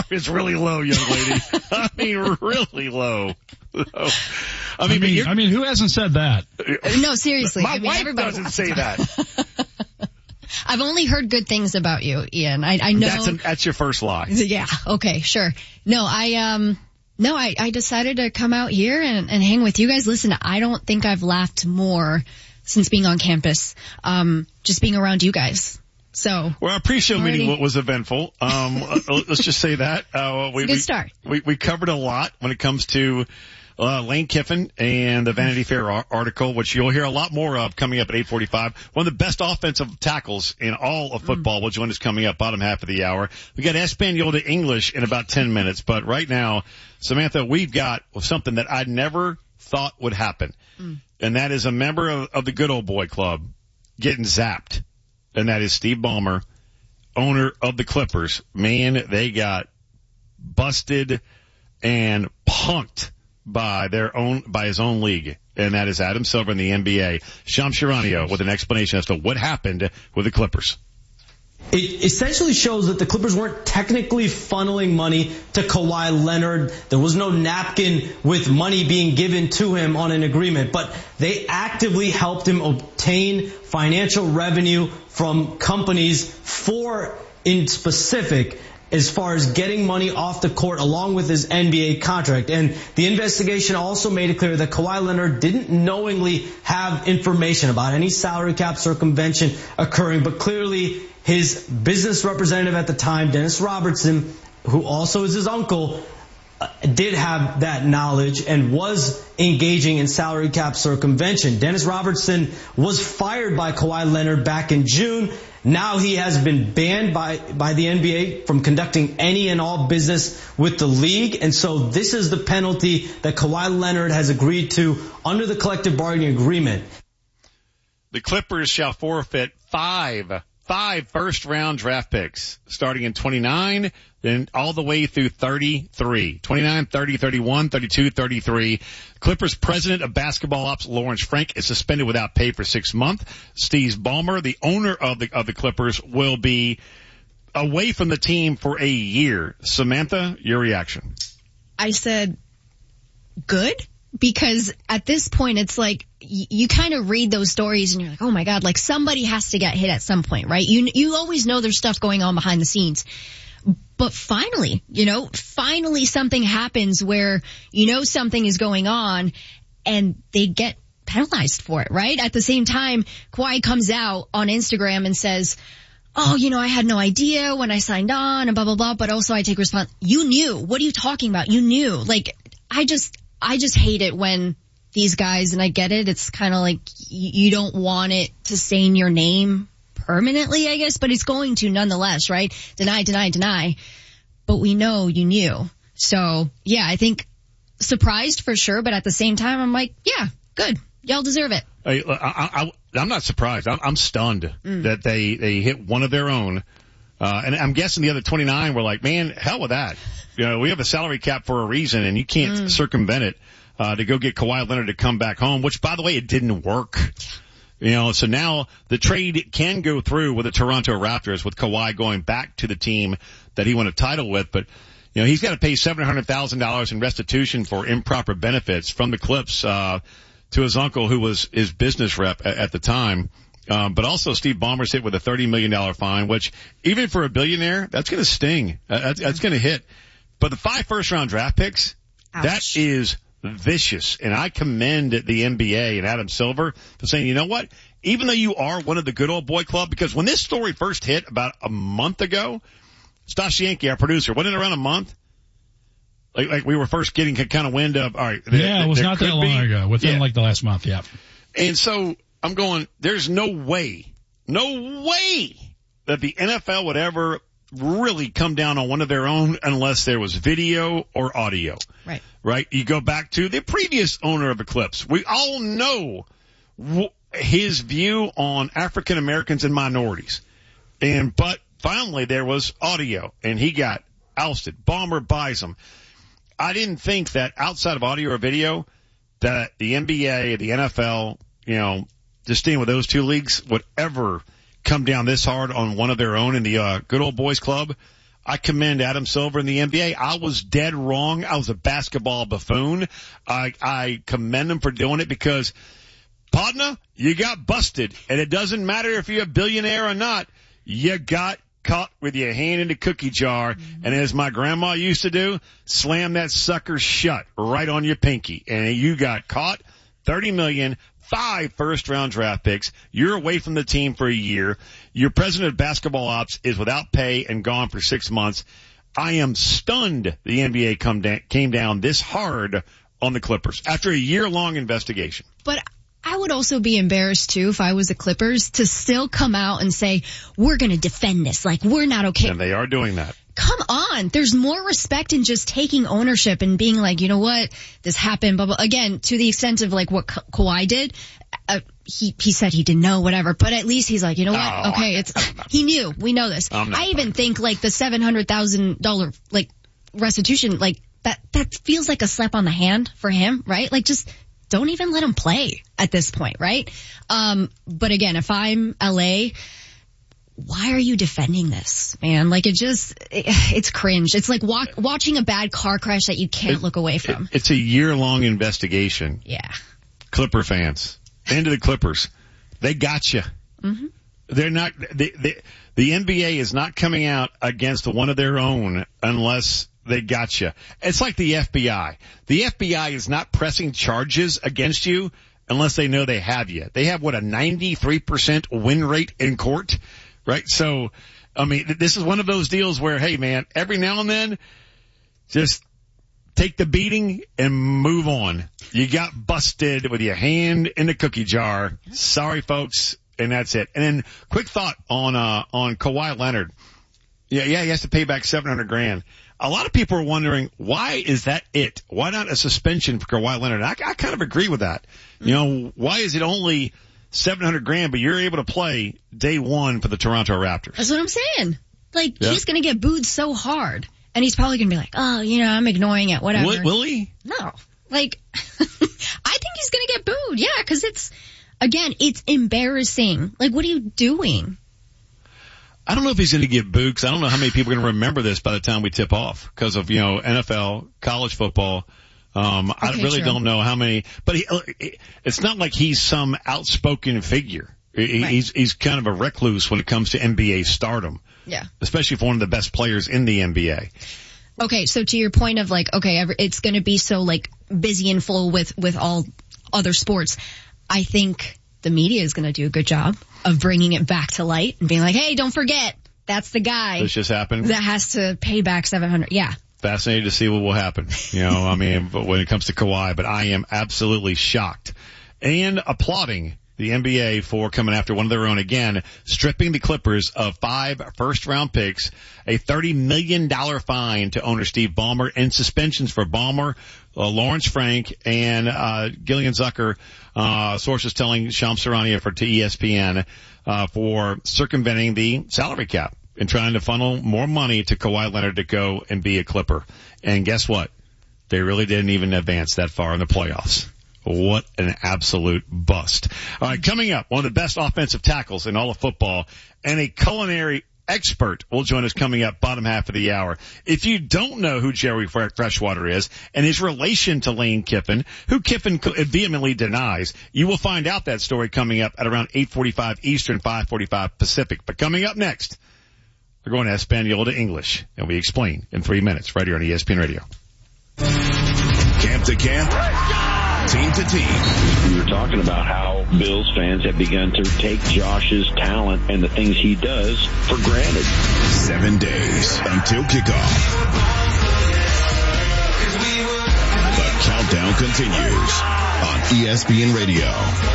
bar is really low, young lady. I mean, really low. I mean, who hasn't said that? No, seriously. My wife doesn't say that. I've only heard good things about you, Ian. I know. That's your first lie. Yeah. Okay. Sure. No, I decided to come out here and hang with you guys. Listen, I don't think I've laughed more since being on campus, just being around you guys. So. Well, our pre-show meeting was eventful. Let's just say that. Good start. We covered a lot when it comes to Lane Kiffin and the Vanity Fair article, which you'll hear a lot more of coming up at 8:45. One of the best offensive tackles in all of football will join us coming up bottom half of the hour. We got Espanol to English in about 10 minutes, but right now, Samantha, we've got something that I never thought would happen, and that is a member of the Good Old Boy Club getting zapped, and that is Steve Ballmer, owner of the Clippers. Man, they got busted and punked by his own league, and that is Adam Silver in the NBA. Shams Charania with an explanation as to what happened with the Clippers. It essentially shows that the Clippers weren't technically funneling money to Kawhi Leonard. There was no napkin with money being given to him on an agreement, but they actively helped him obtain financial revenue from companies in specific, as far as getting money off the court along with his NBA contract. And the investigation also made it clear that Kawhi Leonard didn't knowingly have information about any salary cap circumvention occurring, but clearly his business representative at the time, Dennis Robertson, who also is his uncle, did have that knowledge and was engaging in salary cap circumvention. Dennis Robertson was fired by Kawhi Leonard back in June. Now he has been banned by the NBA from conducting any and all business with the league. And so this is the penalty that Kawhi Leonard has agreed to under the collective bargaining agreement. The Clippers shall forfeit five first-round draft picks, starting in 29, then all the way through 33. 29, 30, 31, 32, 33. Clippers president of basketball ops, Lawrence Frank, is suspended without pay for 6 months. Steve Ballmer, the owner of the Clippers, will be away from the team for a year. Samantha, your reaction? I said, good? Because at this point, it's like, you kind of read those stories and you're like, oh my God, like somebody has to get hit at some point, right? You always know there's stuff going on behind the scenes. But finally something happens where something is going on and they get penalized for it, right? At the same time, Kawhi comes out on Instagram and says, oh, I had no idea when I signed on and blah, blah, blah, but also I take responsibility. You knew. What are you talking about? You knew. Like, I just hate it when these guys, and I get it, it's kind of like you don't want it to stain your name permanently, I guess, but it's going to nonetheless, right? Deny. But we know you knew. So, yeah, I think surprised for sure, but at the same time, I'm like, yeah, good. Y'all deserve it. I'm not surprised. I'm stunned that they hit one of their own. And I'm guessing the other 29 were like, man, hell with that. We have a salary cap for a reason, and you can't circumvent it to go get Kawhi Leonard to come back home, which, by the way, it didn't work. So now the trade can go through with the Toronto Raptors, with Kawhi going back to the team that he won a title with. But, he's got to pay $700,000 in restitution for improper benefits from the Clips to his uncle, who was his business rep at the time. But also Steve Ballmer's hit with a $30 million fine, which even for a billionaire, that's going to sting. That's going to hit. But the 5 first-round draft picks, ouch, that is vicious. And I commend the NBA and Adam Silver for saying, you know what? Even though you are one of the Good Old Boy Club, because when this story first hit about a month ago, Stasha Yankee, our producer, wasn't it around a month? Like we were first getting kind of wind of, all right. It was not that long ago, within like the last month, yeah. And so I'm going, there's no way that the NFL would ever really come down on one of their own unless there was video or audio. Right? You go back to the previous owner of Eclipse. We all know his view on African Americans and minorities. But finally there was audio and he got ousted. Ballmer buys him. I didn't think that outside of audio or video that the NBA, the NFL, just staying with those two leagues would ever come down this hard on one of their own in the Good Old Boys Club. I commend Adam Silver in the NBA. I was dead wrong. I was a basketball buffoon. I commend him for doing it because, partner, you got busted. And it doesn't matter if you're a billionaire or not. You got caught with your hand in the cookie jar. And as my grandma used to do, slam that sucker shut right on your pinky. And you got caught. $30 million. 5 first-round draft picks. You're away from the team for a year. Your president of basketball ops is without pay and gone for 6 months. I am stunned the NBA came down this hard on the Clippers after a year-long investigation. But I would also be embarrassed, too, if I was the Clippers, to still come out and say, we're going to defend this. Like, we're not okay. And they are doing that. Come on. There's more respect in just taking ownership and being like, you know what, this happened. But again, to the extent of like what Kawhi did, he said he didn't know, whatever. But at least he's like, you know what? Okay, he knew. We know this. I even think like the $700,000 like restitution, like that feels like a slap on the hand for him, right? Like just don't even let him play at this point, right? But again, if I'm LA, why are you defending this, man? Like it's cringe. It's like watching a bad car crash that you can't look away from. It's a year-long investigation. Yeah. Clipper fans, into the Clippers, they got you. Mm-hmm. They're not, the NBA is not coming out against one of their own unless they got you. It's like the FBI. The FBI is not pressing charges against you unless they know they have you. They have, a 93% win rate in court? Right? So, I mean, this is one of those deals where, hey man, every now and then, just take the beating and move on. You got busted with your hand in the cookie jar. Sorry folks. And that's it. And then quick thought on Kawhi Leonard. Yeah, he has to pay back $700,000. A lot of people are wondering, why is that it? Why not a suspension for Kawhi Leonard? I kind of agree with that. You know, why is it only $700,000, but you're able to play day one for the Toronto Raptors? That's what I'm saying. Like, he's gonna get booed so hard. And he's probably gonna be like, oh, you know, I'm ignoring it, whatever. Will he? No. Like, I think he's gonna get booed. Yeah, cause it's embarrassing. Like, what are you doing? I don't know if he's going to get booed because I don't know how many people are going to remember this by the time we tip off because of, NFL, college football. I really don't know how many, but it's not like he's some outspoken figure. He's kind of a recluse when it comes to NBA stardom. Yeah. Especially for one of the best players in the NBA. Okay, so to your point of like, okay, it's going to be so like busy and full with all other sports. I think the media is going to do a good job of bringing it back to light and being like, hey, don't forget, that's the guy. This just happened. That has to pay back $700. Yeah. Fascinated to see what will happen. I mean, when it comes to Kawhi, but I am absolutely shocked and applauding the NBA for coming after one of their own again, stripping the Clippers of 5 first-round picks, a $30 million fine to owner Steve Ballmer, and suspensions for Ballmer, Lawrence Frank, and Gillian Zucker, sources telling Shams Charania to ESPN, for circumventing the salary cap and trying to funnel more money to Kawhi Leonard to go and be a Clipper. And guess what? They really didn't even advance that far in the playoffs. What an absolute bust. All right, coming up, one of the best offensive tackles in all of football and a culinary expert will join us coming up bottom half of the hour. If you don't know who Jerry Freshwater is and his relation to Lane Kiffin, who Kiffin vehemently denies, you will find out that story coming up at around 8:45 Eastern, 5:45 Pacific. But coming up next, we're going to Espanol to English, and we explain in 3 minutes right here on ESPN Radio. Camp to camp. Team to team. We were talking about how Bills fans have begun to take Josh's talent and the things he does for granted. 7 days until kickoff. The countdown continues on ESPN Radio.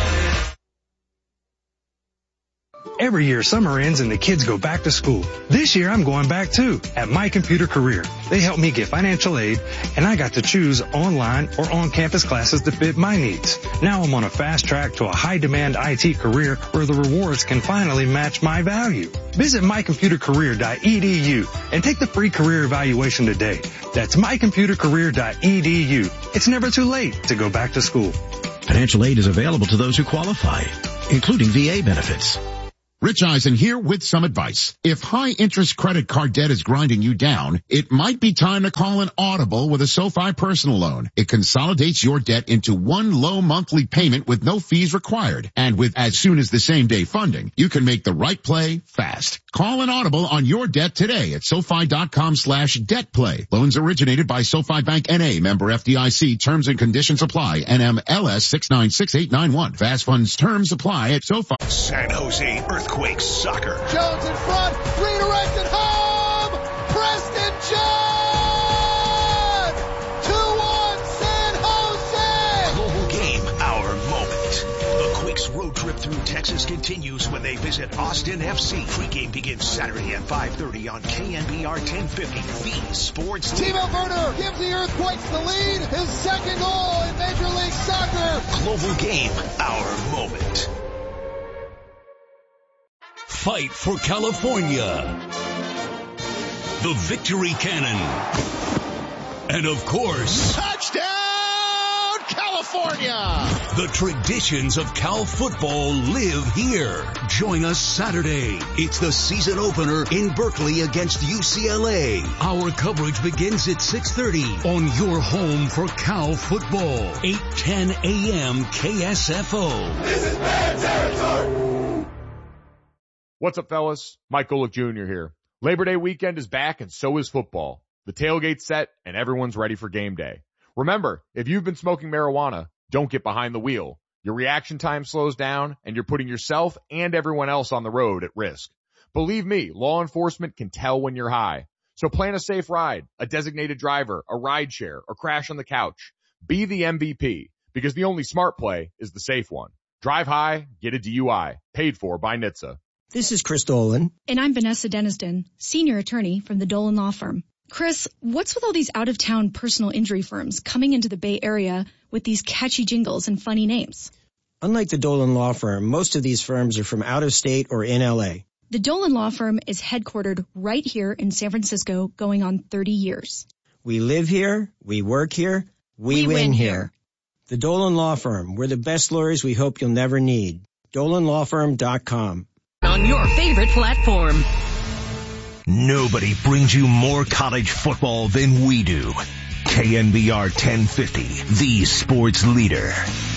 Every year, summer ends and the kids go back to school. This year, I'm going back too at My Computer Career. They helped me get financial aid, and I got to choose online or on-campus classes that fit my needs. Now I'm on a fast track to a high-demand IT career where the rewards can finally match my value. Visit mycomputercareer.edu and take the free career evaluation today. That's mycomputercareer.edu. It's never too late to go back to school. Financial aid is available to those who qualify, including VA benefits. Rich Eisen here with some advice. If high-interest credit card debt is grinding you down, it might be time to call an Audible with a SoFi personal loan. It consolidates your debt into one low monthly payment with no fees required. And with as soon as the same day funding, you can make the right play fast. Call an Audible on your debt today at SoFi.com/debtplay. Loans originated by SoFi Bank N.A. Member FDIC. Terms and conditions apply. NMLS 696891. Fast funds terms apply at SoFi. San Jose Earthquakes soccer. Jones in front. Redirected home. Preston John. 2-1 San Jose. Global game, our moment. The Quakes road trip through Texas continues when they visit Austin FC. Pre-game begins Saturday at 5:30 on KNBR 1050. The Sports Timo Werner gives the Earthquakes the lead. His second goal in Major League Soccer. Global game, our moment. Fight for California. The Victory Cannon. And of course, touchdown, California! The traditions of Cal football live here. Join us Saturday. It's the season opener in Berkeley against UCLA. Our coverage begins at 6:30 on your home for Cal football. 8:10 a.m. KSFO. This is bad territory. What's up, fellas? Mike Golick Jr. here. Labor Day weekend is back, and so is football. The tailgate's set, and everyone's ready for game day. Remember, if you've been smoking marijuana, don't get behind the wheel. Your reaction time slows down, and you're putting yourself and everyone else on the road at risk. Believe me, law enforcement can tell when you're high. So plan a safe ride, a designated driver, a ride share, or crash on the couch. Be the MVP, because the only smart play is the safe one. Drive high, get a DUI. Paid for by NHTSA. This is Chris Dolan. And I'm Vanessa Deniston, senior attorney from the Dolan Law Firm. Chris, what's with all these out-of-town personal injury firms coming into the Bay Area with these catchy jingles and funny names? Unlike the Dolan Law Firm, most of these firms are from out of state or in L.A. The Dolan Law Firm is headquartered right here in San Francisco, going on 30 years. We live here, we work here, we win here. The Dolan Law Firm, we're the best lawyers we hope you'll never need. DolanLawFirm.com. On your favorite platform. Nobody brings you more college football than we do. KNBR 1050, the sports leader.